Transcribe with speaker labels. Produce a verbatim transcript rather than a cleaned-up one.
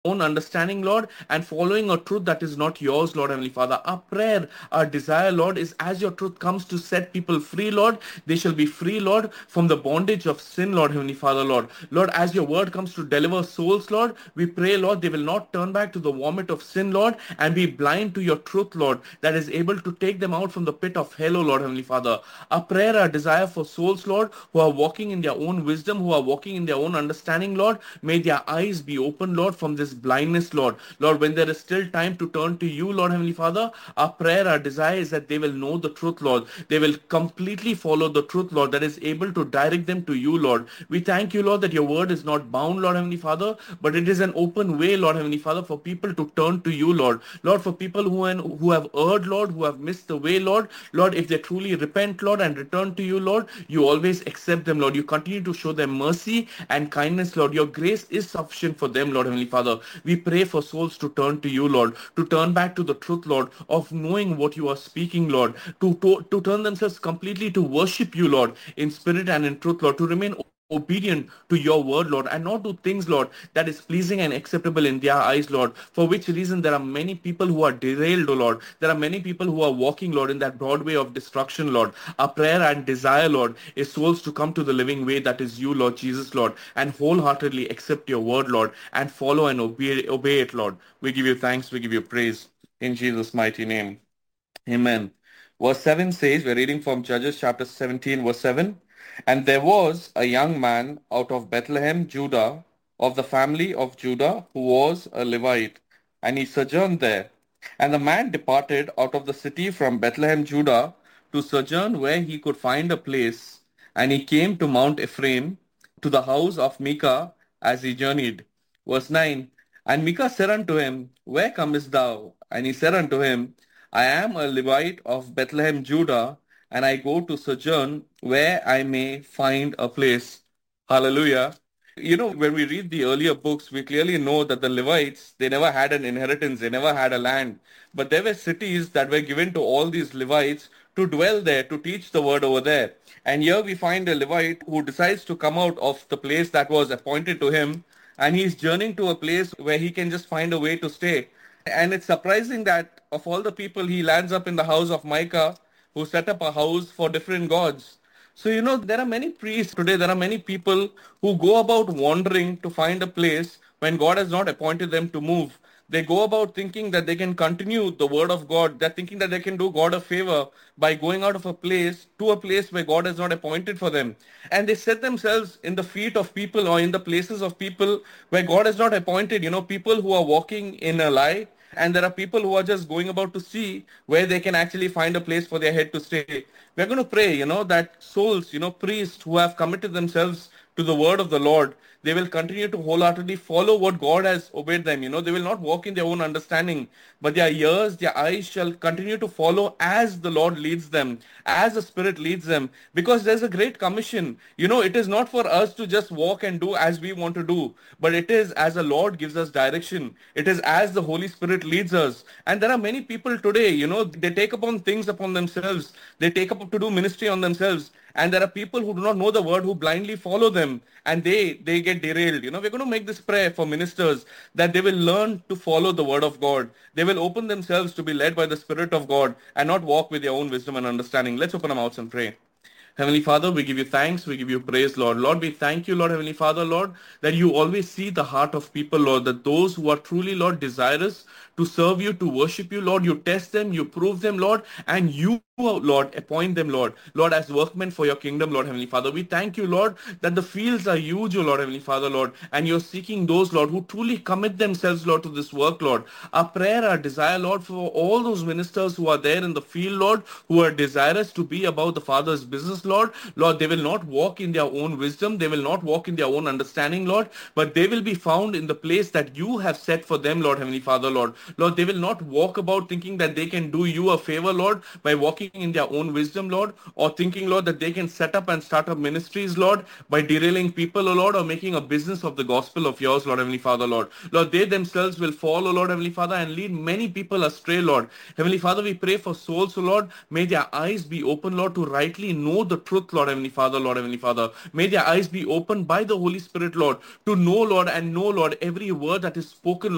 Speaker 1: own understanding, Lord, and following a truth that is not yours, Lord Heavenly Father. Our prayer, our desire, Lord, is as your truth comes to set people free, Lord, they shall be free, Lord, from the bondage of sin, Lord Heavenly Father, Lord. Lord, as your word comes to deliver souls, Lord, we pray, Lord, they will not turn back to the vomit of sin, Lord, and be blind to your truth, Lord, that is able to take them out from the pit of hell, O Lord Heavenly Father. Our prayer, our desire for souls, Lord, who are walking in their own wisdom, who are walking in their own understanding, Lord, may their eyes be open, Lord, from this blindness, Lord. Lord, when there is still time to turn to you, Lord Heavenly Father, our prayer, our desire is that they will know the truth, Lord. They will completely follow the truth, Lord, that is able to direct them to you, Lord. We thank you, Lord, that your word is not bound, Lord Heavenly Father, but it is an open way, Lord Heavenly Father, for people to turn to you, Lord. Lord, for people who, who have erred, Lord, who have missed the way, Lord, Lord, if they truly repent, Lord, and return to you, Lord, you always accept them, Lord. You continue to show them mercy and kindness, Lord. Your grace is sufficient for them, Lord Heavenly Father. We pray for souls to turn to you, Lord, to turn back to the truth, Lord, of knowing what you are speaking, Lord, to, to, to turn themselves completely to worship you, Lord, in spirit and in truth, Lord, to remain obedient to your word, Lord, and not do things, Lord, that is pleasing and acceptable in their eyes, Lord, for which reason there are many people who are derailed, O Lord. There are many people who are walking, Lord, in that broad way of destruction, Lord. Our prayer and desire, Lord, is souls to come to the living way that is you, Lord Jesus, Lord, and wholeheartedly accept your word, Lord, and follow and obey, obey it, Lord. We give you thanks, we give you praise in Jesus' mighty name. Amen. Verse seven says, we're reading from Judges chapter seventeen, verse seven. And there was a young man out of Bethlehem, Judah, of the family of Judah, who was a Levite, and he sojourned there. And the man departed out of the city from Bethlehem, Judah, to sojourn where he could find a place. And he came to Mount Ephraim, to the house of Micah, as he journeyed. Verse nine. And Micah said unto him, Where comest thou? And he said unto him, I am a Levite of Bethlehem, Judah, and I go to sojourn where I may find a place. Hallelujah. You know, when we read the earlier books, we clearly know that the Levites, they never had an inheritance, they never had a land. But there were cities that were given to all these Levites to dwell there, to teach the word over there. And here we find a Levite who decides to come out of the place that was appointed to him, and he's journeying to a place where he can just find a way to stay. And it's surprising that of all the people, he lands up in the house of Micah, who set up a house for different gods. So, you know, there are many priests today, there are many people who go about wandering to find a place when God has not appointed them to move. They go about thinking that they can continue the word of God. They're thinking that they can do God a favor by going out of a place to a place where God has not appointed for them. And they set themselves in the feet of people or in the places of people where God has not appointed. You know, people who are walking in a lie, and there are people who are just going about to see where they can actually find a place for their head to stay. We're going to pray, you know, that souls, you know, priests who have committed themselves to the word of the Lord, they will continue to wholeheartedly follow what God has obeyed them. You know, they will not walk in their own understanding, but their ears, their eyes shall continue to follow as the Lord leads them, as the Spirit leads them, because there's a great commission. You know, it is not for us to just walk and do as we want to do, but it is as the Lord gives us direction. It is as the Holy Spirit leads us. And there are many people today, you know, they take upon things upon themselves. They take up to do ministry on themselves. And there are people who do not know the word, who blindly follow them, and they they get derailed. You know, we're going to make this prayer for ministers that they will learn to follow the word of God. They will open themselves to be led by the Spirit of God and not walk with their own wisdom and understanding. Let's open our mouths and pray. Heavenly Father, we give you thanks, we give you praise, Lord. Lord, we thank you, Lord, Heavenly Father, Lord, that you always see the heart of people, Lord, that those who are truly, Lord, desirous to serve you, to worship you, Lord, you test them, you prove them, Lord, and you, Lord, appoint them, Lord, Lord, as workmen for your kingdom, Lord, Heavenly Father. We thank you, Lord, that the fields are huge, O Lord, Heavenly Father, Lord, and you're seeking those, Lord, who truly commit themselves, Lord, to this work, Lord. Our prayer, our desire, Lord, for all those ministers who are there in the field, Lord, who are desirous to be about the Father's business, Lord, Lord, they will not walk in their own wisdom, they will not walk in their own understanding, Lord, but they will be found in the place that you have set for them, Lord, Heavenly Father, Lord. Lord, they will not walk about thinking that they can do you a favor, Lord, by walking in their own wisdom, Lord, or thinking, Lord, that they can set up and start up ministries, Lord, by derailing people, O Lord, or making a business of the gospel of yours, Lord, Heavenly Father, Lord. Lord, they themselves will fall, O Lord, Heavenly Father, and lead many people astray, Lord. Heavenly Father, we pray for souls, O Lord. May their eyes be open, Lord, to rightly know the truth, Lord, Heavenly Father, Lord, Heavenly Father. May their eyes be opened by the Holy Spirit, Lord, to know, Lord, and know, Lord, every word that is spoken,